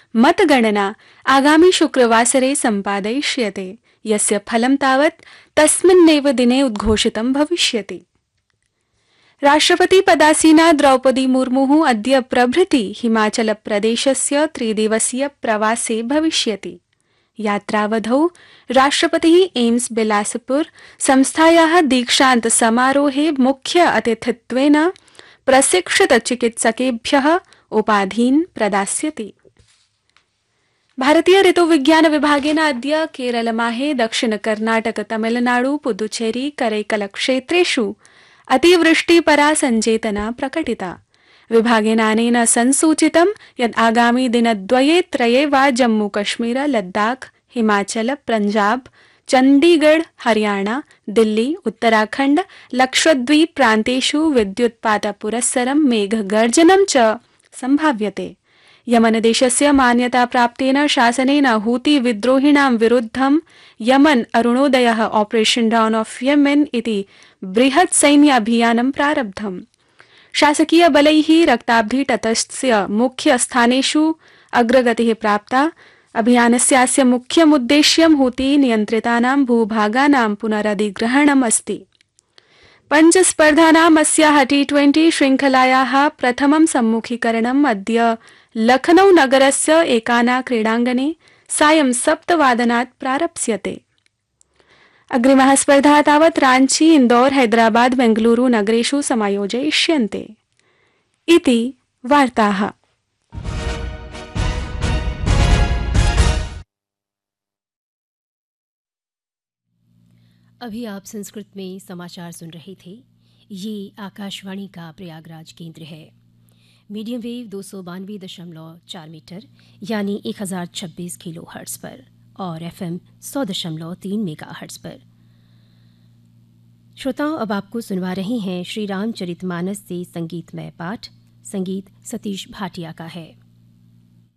मतगणना आगामि शुक्रवासरे सम्पादयिष्यते, यस्य फलं तावत् तस्मिन्नेव दिने उद्घोषितं भविष्यति। राष्ट्रपतिपदासीना द्रौपदी मुर्मुः अद्य प्रभृति हिमाचलप्रदेशस्य 3 दिवसीय प्रवासे भविष्यति। यात्रावधौ राष्ट्रपतिः एम्स बिलासपुर संस्थायाः दीक्षांत समारोहे मुख्य अतिथित्वेन प्रशिक्षित चिकित्सकेभ्यः उपाधीन् प्रदास्यति। भारतीय ऋतुविज्ञान विभागेन अद्य केरलमाहे दक्षिण कर्नाटक तमिलनाडु पुदुचेरी करैकल क्षेत्रेषु अतिवृष्टिपरा सञ्चेतना प्रकटिता। विभागेनानेन संसूचितं यत् आगामि दिनद्वये त्रये वा जम्मू कश्मीर लद्दाख हिमाचल पंजाब चंडीगढ़ हरियाणा दिल्ली उत्तराखंड लक्षद्वीप प्रान्तेषु विद्युत्पातपुरस्सरं मेघगर्जनं च सम्भाव्यते। यमन देशस्य मान्यताप्राप्तेन शासनेन हूती विद्रोहिणां विरुद्धं Yemen अरुणोदयः operation down of Yemen इति बृहत् सैन्य अभियानं प्रारब्धम्। शासकीय बलैः रक्ताब्धितटस्य मुख्य स्थानेषु अग्रगतिः प्राप्ता। अभियानस्यास्य मुख्यमुद्देश्यं हूती नियन्त्रितानां भूभागानां पुनरधिग्रहणम् अस्ति। पञ्चस्पर्धानाम् अस्याः T20 श्रृङ्खलायाः प्रथमं सम्मुखीकरणम् अद्य लखनऊ नगरस्य एकाना क्रीडाङ्गणे सायं 7 प्रारप्स्यते। अग्रिमः स्पर्धाः तावत् रांची इंदौर हैदराबाद बेंगलुरु नगरेषु समायोजयिष्यन्ते। इति वार्ताः। अभी आप संस्कृत में समाचार सुन रहे थे। ये आकाशवाणी का प्रयागराज केंद्र है। मीडियम वेव 292.4 मीटर यानी 1026 किलो हर्ट्ज पर और FM 100.3 मेगा हर्ट्ज पर। श्रोताओं, अब आपको सुनवा रहे हैं श्री रामचरितमानस से संगीतमय पाठ। संगीत सतीश भाटिया का है।